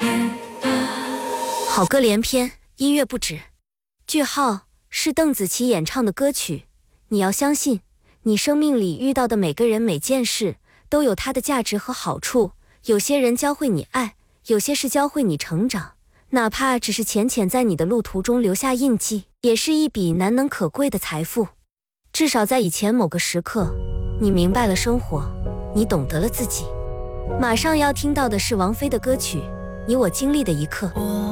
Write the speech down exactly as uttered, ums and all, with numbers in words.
好歌连篇，音乐不止。句号是邓紫棋演唱的歌曲。你要相信，你生命里遇到的每个人每件事都有它的价值和好处。有些人教会你爱，有些事教会你成长，哪怕只是浅浅在你的路途中留下印记，也是一笔难能可贵的财富。至少在以前某个时刻，你明白了生活，你懂得了自己。马上要听到的是王菲的歌曲《你我经历的一刻》。